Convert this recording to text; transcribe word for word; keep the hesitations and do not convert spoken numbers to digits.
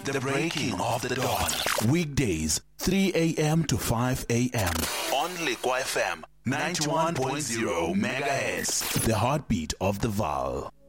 The breaking of the dawn. Weekdays, three a.m. to five a.m. On Lekwa F M, ninety-one point zero megahertz. The heartbeat of the Vaal.